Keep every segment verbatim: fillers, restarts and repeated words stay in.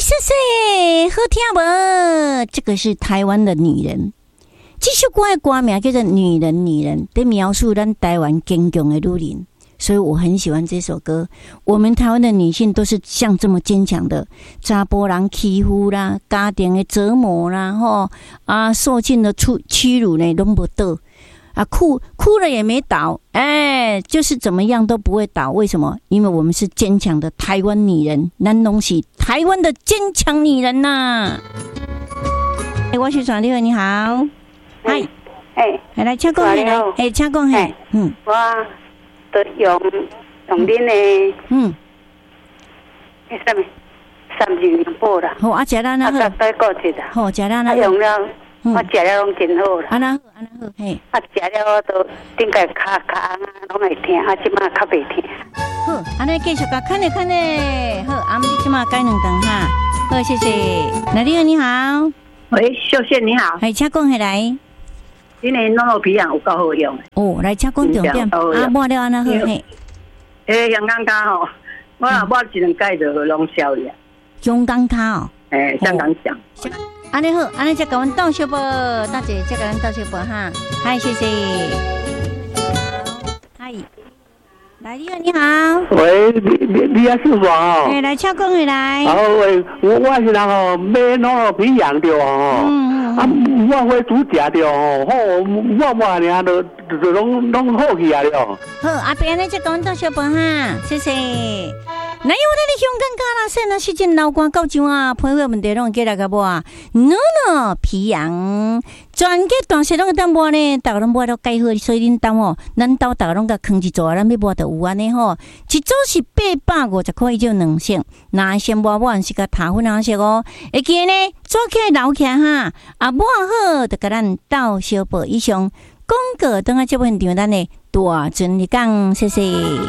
谢谢，好听无？这个是台湾的女人。这首歌的歌名叫做《女人》，女人在描述咱台湾坚强的女人，所以我很喜欢这首歌。我们台湾的女性都是像这么坚强的，查甫人欺负啦，家庭的折磨啦，吼啊，受尽了屈屈辱呢，都不倒。啊，哭哭了也没倒，哎，就是怎么样都不会倒。为什么？因为我们是坚强的台湾女人，咱拢是台湾的坚强女人呐、啊。哎，我是转六，你好，嗨， 哎， 来，请讲来，哎，请讲嘿，嗯， 我都用用恁的， 嗯， 迄什么三元宝啦， 好，啊，食咱那好， 再过一个， 好，食咱那好， 用了。我食了拢真好啦， 安那好，安那好，嘿。 啊，食了我都顶个骹骹啊，拢会疼，啊，即马较袂疼。 好，安尼继续甲看咧看咧，好，阿姆你即马改两顿哈，好，谢谢。那你好，你好， 喂，秀贤你好， 系，请讲起来。 今年弄个皮养有够好用哦，来，请讲重点。啊，抹了安那好嘿。 诶，香港卡吼，我若抹一两盖就拢消了。 香港卡哦。 诶，香港酱。 安尼好，安尼再甲阮倒小波，大姐再甲阮倒小波哈，嗨，谢谢。嗨，来，你好，你好。 喂，你你你也是我哦。 哎，来，请讲回来。 好，喂，我我是人哦，买那个皮养着哦。嗯嗯。啊，我会煮食着哦，好，我我尔都都拢拢好起来了。 好，阿伯，安尼再甲阮倒小波哈，谢谢。哪有咱的香港加拉线啊？是真老官高上啊，朋友问题拢过来个无啊？喏喏，皮羊全家大细拢个当摸呢，大家拢摸到介好，所以恁当哦，咱兜大家拢个坑一座，咱要摸到有安尼吼。一组是八百五十块，伊就两色，那先摸摸是个塔粉红色哦。会记呢，做起来留起来哈，啊摸好就甲咱倒小报以上广告，等下这部现场咱的大尊你讲，谢谢。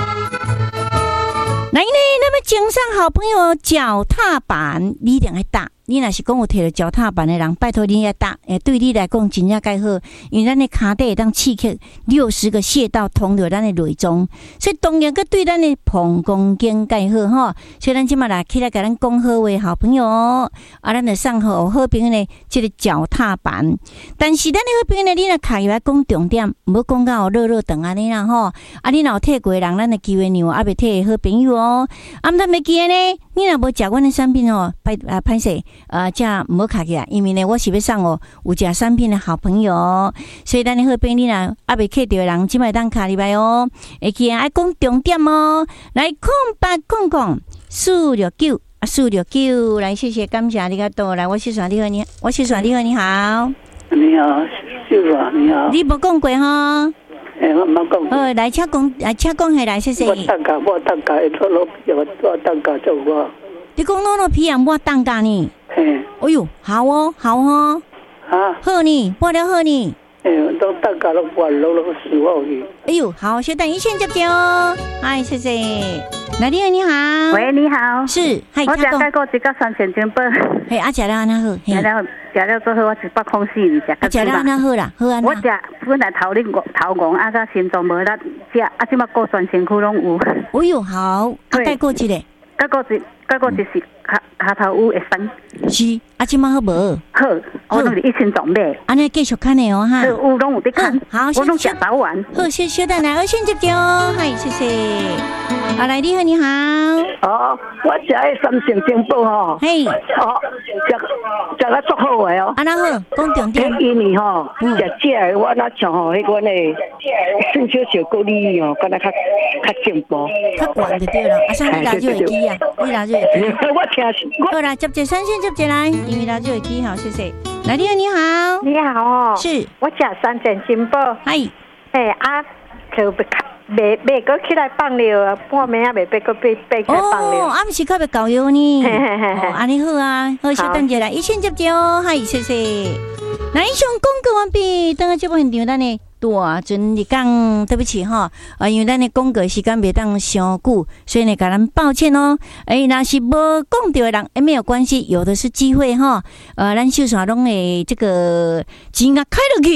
来呢，那么经上好朋友脚踏板，你一定要搭。你若是讲有摕着脚踏板的人，拜托你要搭。诶，对你来讲真正介好，因为咱的骹底会当刺激六十个穴道通着咱的内脏，所以当然佮对咱的膀胱经介好吼。所以咱即马来起来甲咱讲好话，好朋友啊，咱就送好好朋友呢，即个脚踏板。但是咱的好朋友呢，你若卡入来讲重点，唔好讲到热热等安尼啦吼。啊，你若有摕过的人，咱的机会让啊，未摕的好朋友哦。啊，毋通袂记呢，你若无食阮的产品哦，歹啊歹势。呃，这唔好卡起来，因为呢，我是要送哦有食产品的好朋友，所以咱的好朋友你若还未摕到的人，即摆当卡入来哦。会记爱讲重点哦，来空八空空四六九啊四六九，来谢谢感谢你个多来，我是耍你好，你我是耍你好，你好， 你好，秀华你好， 你无讲过哈？ 诶，我冇讲。 好，来请讲，来请讲下来，谢谢。 我当家，我当家会做老皮，我我当家做我。 你讲老老皮样，我当家呢？ 嘿。 哎呦，好哦，好哦。 啊。 好呢，播了好呢。 诶，都当家拢播老老师傅去。 哎呦，好，小等一线接接哦。嗨，谢谢。来，你好，你好。 喂，你好。 是，嗨， 我食介过一个三千金宝。 嘿，啊，食了安那好。 食了食了做好，我一百空四二食。 啊，食了安那好啦，好安那。 我食本来头晕头晕，啊，甲心脏无力食，啊，即马过全身躯拢有。 哎呦，好，啊，再过一个。 再过一，再过一是骹骹头有会酸。 是，啊，即马好无？ 好，我拢是一千总买。 安尼继续看的哦哈。 有拢有得看。 好， 我拢食早晚。 好，小小等来，二线接接哦，嗨，谢谢。啊，来，你好，你好。 哦，我食迄三成金宝吼。 嘿。 哦，食食啊足好诶哦。 安那好，讲重点。 因为吼，食食我那像吼，迄阮诶，算少少够力哦，敢若较较进步。 较悬就对了，啊，啥你拿就会记啊，你拿就会记。 我听。 好啦，接接三线接接来，因为拿就会记好，谢谢。来，你好，你好。 你好哦。 是。 我食三件金宝。 嗨。 诶啊，就袂袂搁起来放尿啊，半暝啊袂被搁被被起来放尿。 哦，啊，毋是较袂搞药呢。 嘿嘿嘿嘿。 哦，安尼好啊，好，小等者来，一线接接哦，嗨，谢谢。来，以上广告完毕，等下节目现场咱呢。大尊你讲对不起哈，啊，因为咱的广告时间袂当伤久，所以呢，甲咱抱歉哦。哎，若是无讲到的人，也没有关系，有的是机会哈。呃，咱秀山拢会这个钱啊开落去，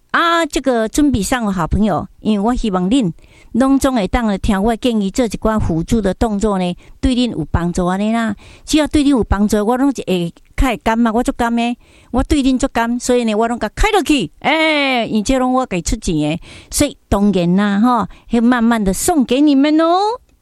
啊，这个准备上的好朋友，因为我希望恁拢总会当来听我建议，做一寡辅助的动作呢，对恁有帮助安尼啦。只要对恁有帮助，我拢是会较会甘嘛，我足甘诶，我对恁足甘，所以呢，我拢甲开落去，诶、欸，而且拢我给出钱诶，所以当然啦，吼，会慢慢的送给你们哦。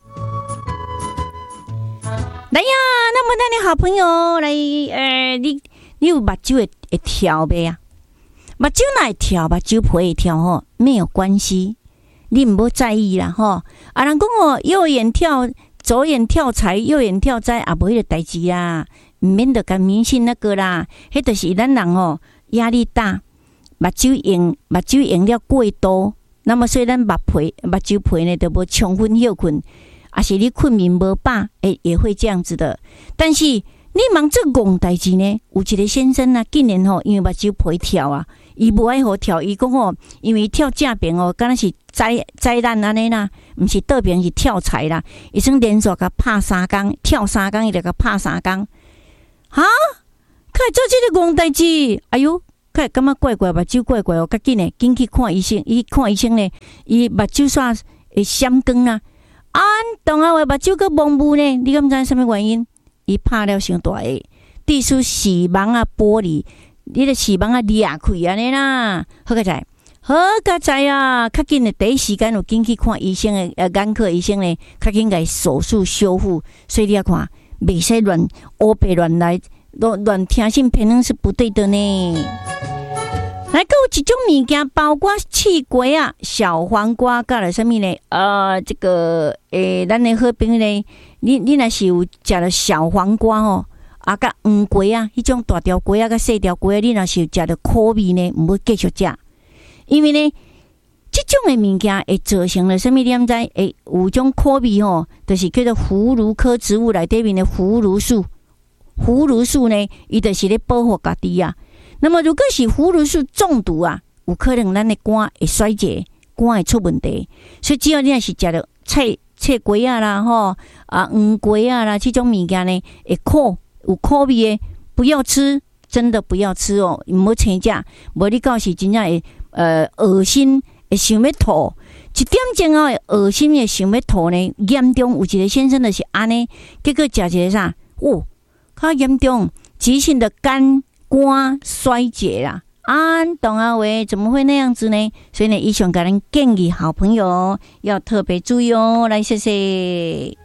来呀，那么咱的好朋友来，诶、呃，你你有目睭会会跳袂啊？目睭哪会跳，目睭皮会跳吼，没有关系，你唔好在意啦吼。啊，人讲哦，右眼跳，左眼跳财，右眼跳灾，也无迄个代志啦，唔免得甲迷信那个啦。迄就是咱人哦，压力大，目睭用目睭用了过多，那么所以咱目皮目睭皮呢，就无充分休困，啊是你困眠无饱，诶，也会这样子的。但是你忙这戆代志呢，有一个先生啊，今年吼，因为目睭皮跳啊。伊无爱好跳，伊讲哦，因为跳正边哦，敢若是灾灾难安尼啦，毋是倒边是跳财啦。伊算连续甲拍三工，跳三工，伊就甲拍三工。哈，开做这个戆代志，哎哟，开感觉怪怪，目睭怪怪哦，较紧诶，紧去看医生。伊看医生呢，伊目睭煞会闪光啊，啊，当下话目睭个蒙雾呢，你敢知什么原因？伊拍了伤大个，地属视网啊玻璃。你的视网啊裂开安尼啦，好个在，好个在啊！较紧的第一时间有紧去看医生的，呃，眼科医生呢，较紧个手术修复。所以你要看，袂使乱乌白乱来，乱乱听信偏能是不对的呢。来，还有一种物件，包括气瓜啊、小黄瓜，甲了什么呢？呃，这个诶，咱的好朋友呢，你你若是有食了小黄瓜哦。啊，甲黄瓜啊，迄种大条瓜啊，甲细条瓜，你若是有食着苦味呢，毋要继续食，因为呢，即种诶物件会造成了什么？点知？诶，有种苦味吼，就是叫做葫芦科植物内底面的葫芦素。葫芦素呢，伊就是咧保护家己啊。那么，如果是葫芦素中毒啊，有可能咱的肝会衰竭，肝会出问题。所以，只要你若是食着菜菜瓜啊啦，吼啊黄瓜啊啦，这种物件呢，会苦。有苦味的不要吃，真的不要吃哦，唔好请假，无你到时真正会呃恶心，会想要吐。一点钟后会恶心的想要吐呢，严重有一个先生就是安尼，结果食一个啥？哦，较严重，急性的肝肝衰竭啦。啊，董阿伟怎么会那样子呢？所以呢，医生给人建议好朋友要特别注意哦。来，谢谢。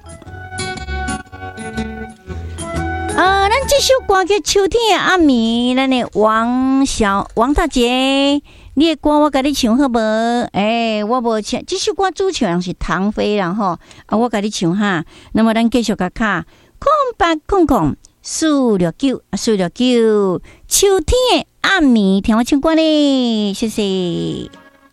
呃，咱这首歌叫《秋天的暗暝》，咱的王小王大姐，你的歌我甲你唱好无？诶、欸，我无唱，这首歌主唱是唐飞啦吼，啊，我甲你唱哈。那么咱继续甲卡空八空空四六九四六九，秋天的暗暝，听我唱歌咧，谢谢。